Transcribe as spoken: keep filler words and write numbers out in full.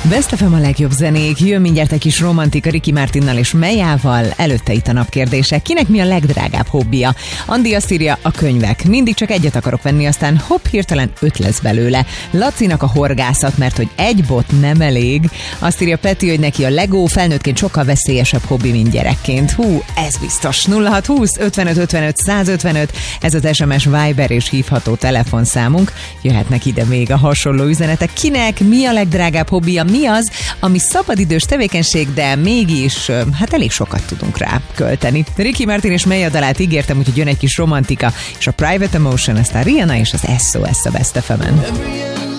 Best ef em a legjobb zenék, jön mindjárt egy kis romantika Ricky Martinnal és Mejával, előtte itt a napkérdése. Kinek mi a legdrágább hobbija? Andi azt írja, a könyvek. Mindig csak egyet akarok venni, aztán hopp, hirtelen öt lesz belőle. Lacinak a horgászat, mert hogy egy bot nem elég. Azt írja Peti, hogy neki a Lego felnőttként sokkal veszélyesebb hobbi, mint gyerekként. Hú, ez biztos. nulla hat húsz ötvenöt ötvenöt százötvenöt, ez az es em es, Viber és hívható telefonszámunk. Jöhetnek ide még a hasonló üzenetek. Kinek mi a legdrágább hobbija? Mi az, ami szabadidős tevékenység, de mégis hát elég sokat tudunk rá költeni. Ricky Martin és Meja dalát ígértem, úgyhogy jön egy kis romantika, és a Private Emotion, aztán Rihanna és az es o es a Best ef emen.